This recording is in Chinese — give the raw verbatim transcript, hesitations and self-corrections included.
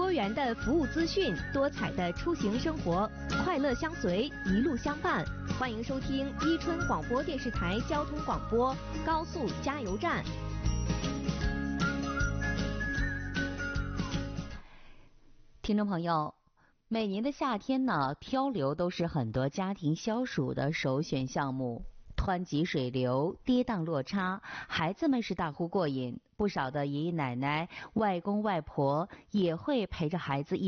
多元的服务资讯，多彩的出行生活，快乐相随，一路相伴。欢迎收听伊春广播电视台交通广播高速加油站。 听众朋友，每年的夏天呢，漂流都是很多家庭消暑的首选项目。湍急水流，跌宕落差，孩子们是大呼过瘾，不少的爷爷奶奶、外公外婆也会陪着孩子一